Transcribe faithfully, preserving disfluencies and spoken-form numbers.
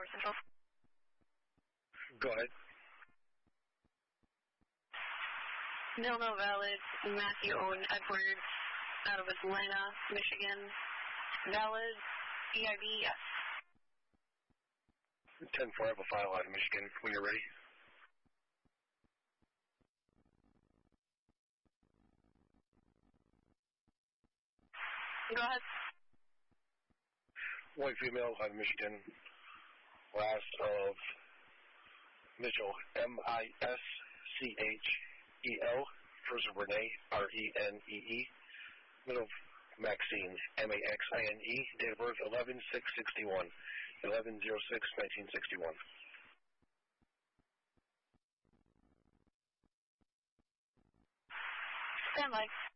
four Central. Go ahead. Milno valid, Matthew Owen Edwards, out of Atlanta, Michigan. Valid, E I B, yes. ten four, I have a file out of Michigan when you're ready. Go ahead. White female out of Michigan. Last of Mitchell, M I S C H E L. First of Renee, R E N E E. Middle of Maxine, M A X I N E. Date of birth eleven six sixty-one. eleven oh six nineteen sixty-one. Stand by.